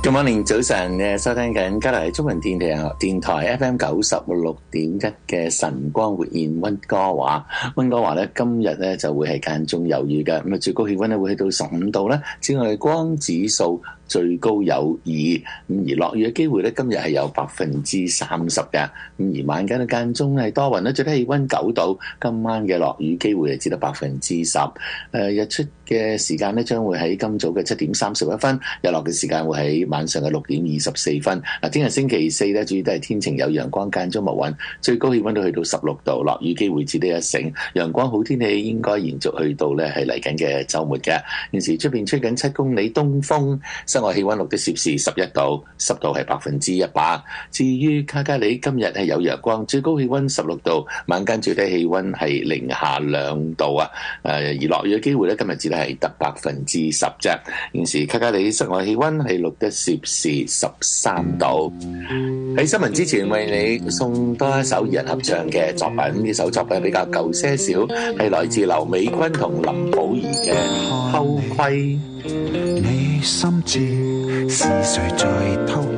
Good morning，早晨嘅收聽緊加拿大中文電台 FM 96.1嘅晨光活現溫哥華。溫哥華咧今日咧就會係間中有雨嘅，咁啊最高氣溫咧會去到15度啦，紫外光指數最高有2，咁而落雨嘅機會咧今日係有30%嘅，咁而晚間中係多雲啦，最低氣溫9度，今晚嘅落雨機會係只得10%。日出嘅時間咧將會喺今早嘅7點31分，日落嘅時間會喺晚上嘅6點24分。嗱，聽日星期四咧，主要都係天晴有陽光間中密雲，最高氣溫都去到16度，落雨機會只得1成，陽光好天氣應該延續去到咧係嚟緊嘅週末嘅。現時出邊吹緊7公里東風，室外氣溫錄得攝氏11度，濕度係100%。至於卡加里今日係有陽光，最高氣溫16度，晚間最低氣溫係零下2度啊。而落雨嘅機會咧，今日只係得10%啫。現時卡加里室外氣溫係錄得攝氏13度。喺新聞之前，為你送多一首二人合唱嘅作品，呢首作品比較舊些少，係來自劉美君同林保怡嘅《偷窺》。 你心知是誰在偷